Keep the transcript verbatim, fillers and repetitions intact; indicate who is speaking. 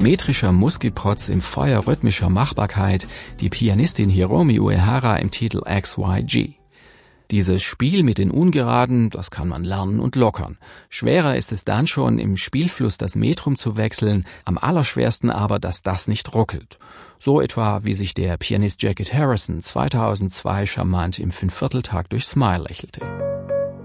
Speaker 1: Metrischer Muskelprotz im Feuer rhythmischer Machbarkeit, die Pianistin Hiromi Uehara im Titel X Y G. Dieses Spiel mit den Ungeraden, das kann man lernen und lockern. Schwerer ist es dann schon, im Spielfluss das Metrum zu wechseln, am allerschwersten aber, dass das nicht ruckelt. So etwa, wie sich der Pianist Jacket Harrison zweitausendzwei charmant im Fünfvierteltakt durch Smile lächelte.